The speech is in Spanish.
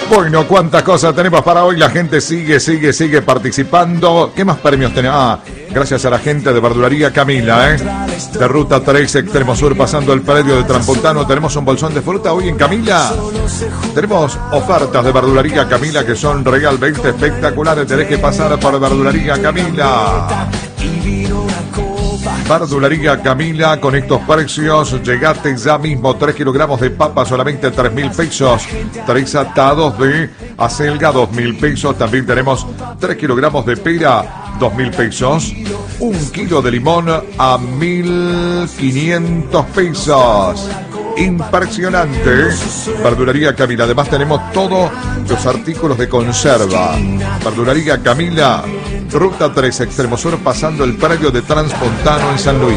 Bueno, cuántas cosas tenemos para hoy. La gente sigue participando. ¿Qué más premios tenemos? Gracias a la gente de Verdulería Camila, de Ruta 3, Extremo Sur, pasando el predio de Transmontano. Tenemos un bolsón de fruta hoy en Camila. Tenemos ofertas de Verdulería Camila que son realmente espectaculares. Tenés que pasar por Verdulería Camila. Verdulería Camila, con estos precios, llegate ya mismo. 3 kilogramos de papa, solamente 3.000 pesos. 3 atados de acelga, 2.000 pesos. También tenemos 3 kilogramos de pera, 2.000 pesos. 1 kilo de limón a 1.500 pesos. Impresionante. Verdulería Camila. Además tenemos todos los artículos de conserva. Verdulería Camila, Ruta 3, Extremo Sur, pasando el predio de Transmontano en San Luis.